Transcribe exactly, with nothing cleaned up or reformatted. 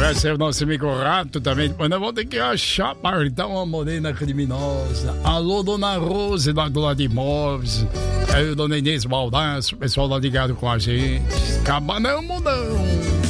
vai ser o nosso amigo Rato também. Mas nós vamos ter que achar, então, uma morena criminosa. Alô, dona Rose, lá do lado de imóveis. Aí, dona Inês Baldasso, o pessoal lá ligado com a gente. Cabanão, mudão.